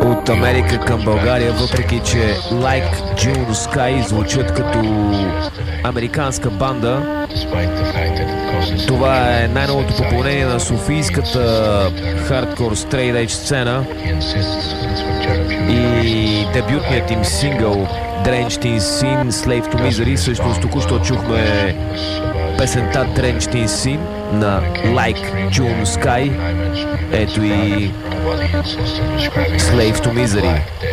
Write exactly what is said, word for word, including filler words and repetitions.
От Америка към България, въпреки че Like June Sky звучат като американска банда, това е най-новото попълнение на софийската хардкор стрейт едж сцена и дебютният им сингъл Drenched in Sin, Slave to Misery. Всъщност току-що чухме песента Drenched in Sin на Like June Sky. Ето и Slave to Misery.